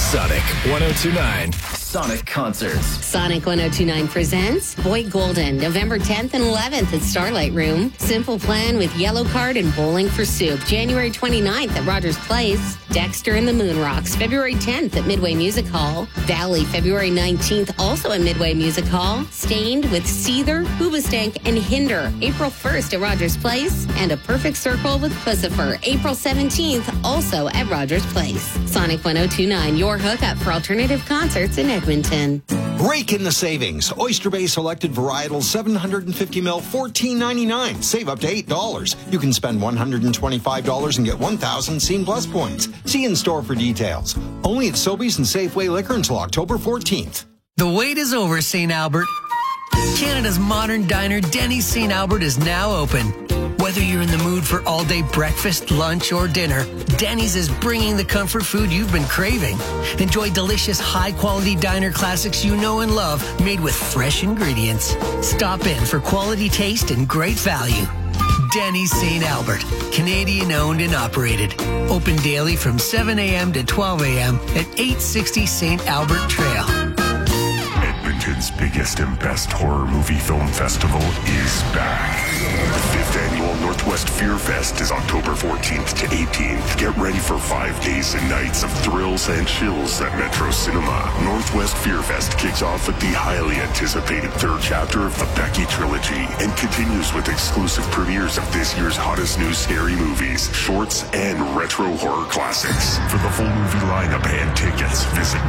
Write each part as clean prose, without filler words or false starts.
Sonic 1029. Sonic Concerts. Sonic 1029 presents Boyd Golden, November 10th and 11th at Starlight Room. Simple Plan with Yellow Card and Bowling for Soup. January 29th at Rogers Place. Dexter and the Moon Rocks, February 10th at Midway Music Hall. Valley, February 19th, also at Midway Music Hall. Stained with Seether, Hoobastank, and Hinder, April 1st at Rogers Place. And A Perfect Circle with Pussifer, April 17th, also at Rogers Place. Sonic 1029, your hookup for alternative concerts in Edmonton. Rake in the savings. Oyster Bay selected varietals 750 ml, $14.99. Save up to $8. You can spend $125 and get 1,000 Scene Plus points. See in store for details. Only at Sobeys and Safeway Liquor until October 14th. The wait is over, St. Albert. Canada's modern diner, Denny's St. Albert, is now open. Whether you're in the mood for all-day breakfast, lunch, or dinner, Denny's is bringing the comfort food you've been craving. Enjoy delicious, high-quality diner classics you know and love, made with fresh ingredients. Stop in for quality taste and great value. Denny's St. Albert, Canadian owned and operated. Open daily from 7 a.m. to 12 a.m. at 860 St. Albert Trail. Edmonton's biggest and best horror movie film festival is back. The 5th annual Northwest Fear Fest is October 14th to 18th. Get ready for 5 days and nights of thrills and chills at Metro Cinema. Northwest Fear Fest kicks off with the highly anticipated third chapter of the Becky trilogy and continues with exclusive premieres of this year's hottest new scary movies, shorts, and retro horror classics. For the full movie lineup and tickets, visit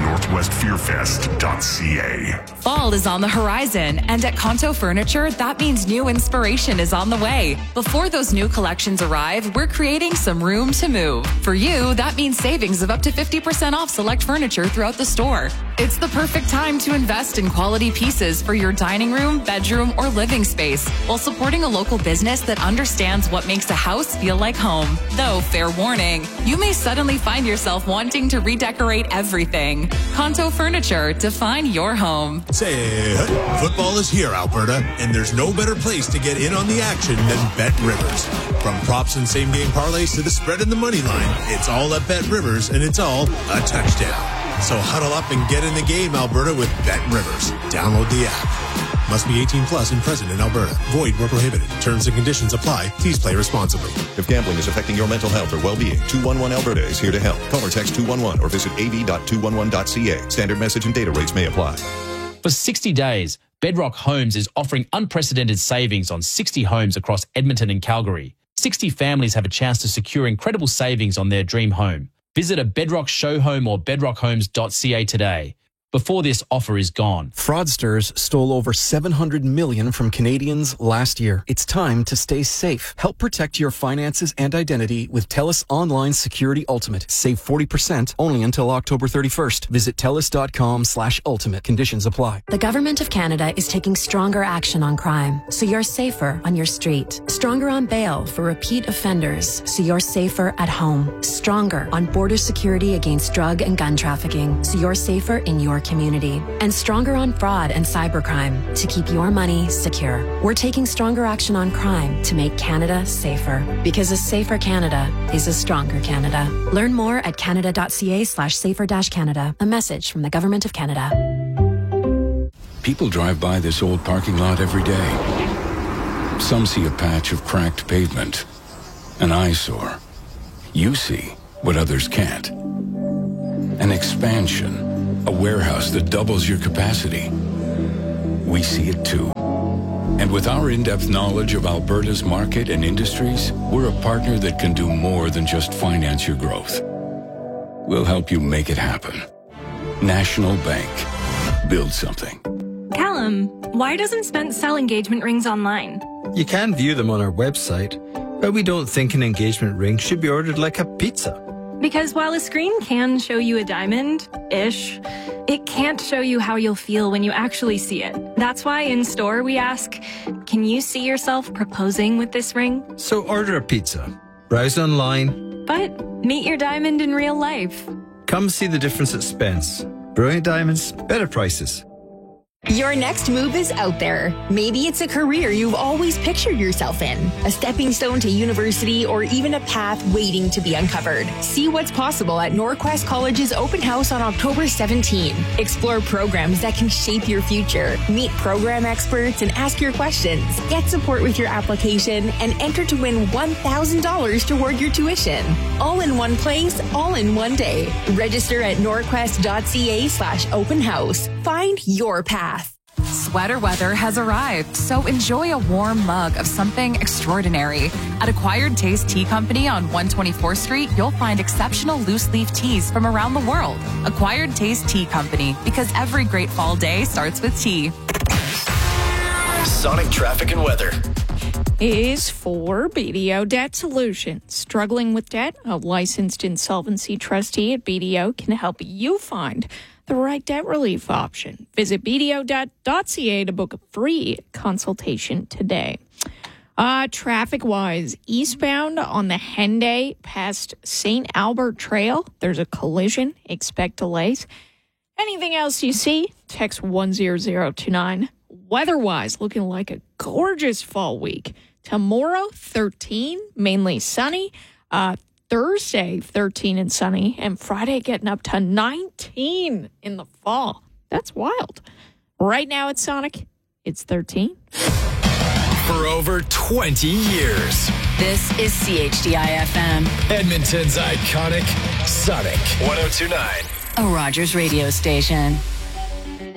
northwestfearfest.ca. Fall is on the horizon, and at Kanto Furniture, that means new inspiration is on the way. Before those new collections arrive, we're creating some room to move. For you, that means savings of up to 50% off select furniture throughout the store. It's the perfect time to invest in quality pieces for your dining room, bedroom, or living space, while supporting a local business that understands what makes a house feel like home. Though, fair warning, you may suddenly find yourself wanting to redecorate everything. Kanto Furniture, define your home. Say, football is here, Alberta, and there's no better place to get in on the action than Bet Rivers. From props and same-game parlays to the spread and the money line, it's all at Bet Rivers, and it's all a touchdown. So huddle up and get in the game, Alberta, with Bet Rivers. Download the app. Must be 18 plus and present in Alberta. Void where prohibited. Terms and conditions apply. Please play responsibly. If gambling is affecting your mental health or well-being, 211 Alberta is here to help. Call or text 211 or visit av.211.ca. Standard message and data rates may apply. For 60 days, Bedrock Homes is offering unprecedented savings on 60 homes across Edmonton and Calgary. 60 families have a chance to secure incredible savings on their dream home. Visit a Bedrock show home or bedrockhomes.ca today, before this offer is gone. Fraudsters stole over $700 million from Canadians last year. It's time to stay safe. Help protect your finances and identity with TELUS Online Security Ultimate. Save 40% only until October 31st. Visit TELUS.com/ultimate. Conditions apply. The Government of Canada is taking stronger action on crime, so you're safer on your street. Stronger on bail for repeat offenders, so you're safer at home. Stronger on border security against drug and gun trafficking, so you're safer in your community. And stronger on fraud and cybercrime to keep your money secure. We're taking stronger action on crime to make Canada safer. Because a safer Canada is a stronger Canada. Learn more at canada.ca/safer-Canada. A message from the Government of Canada. People drive by this old parking lot every day. Some see a patch of cracked pavement, an eyesore. You see what others can't. An expansion. A warehouse that doubles your capacity. We see it too. And with our in-depth knowledge of Alberta's market and industries, we're a partner that can do more than just finance your growth. We'll help you make it happen. National Bank. Build something. Callum, why doesn't Spence sell engagement rings online? You can view them on our website, but we don't think an engagement ring should be ordered like a pizza. Because while a screen can show you a diamond-ish, it can't show you how you'll feel when you actually see it. That's why in store we ask, can you see yourself proposing with this ring? So order a pizza, browse online, but meet your diamond in real life. Come see the difference at Spence. Brilliant diamonds, better prices. Your next move is out there. Maybe it's a career you've always pictured yourself in, a stepping stone to university, or even a path waiting to be uncovered. See what's possible at Norquest College's open house on October 17. Explore programs that can shape your future. Meet program experts and ask your questions. Get support with your application and enter to win $1,000 toward your tuition. All in one place, all in one day. Register at norquest.ca/open house. Find your path. Sweater weather has arrived, so enjoy a warm mug of something extraordinary. At Acquired Taste Tea Company on 124th Street, you'll find exceptional loose leaf teas from around the world. Acquired Taste Tea Company, because every great fall day starts with tea. Sonic traffic and weather is for BDO Debt Solutions. Struggling with debt? A licensed insolvency trustee at BDO can help you find the right debt relief option. Visit bdo.ca to book a free consultation today. Traffic-wise, eastbound on the Henday past St. Albert Trail, there's a collision. Expect delays. Anything else you see? Text 10029. Weather-wise, looking like a gorgeous fall week. Tomorrow, 13, mainly sunny. Thursday, 13 and sunny, and Friday getting up to 19 in the fall. That's wild. Right now at Sonic, it's 13. For over 20 years. This is CHDI-FM. Edmonton's iconic Sonic 102.9. A Rogers radio station.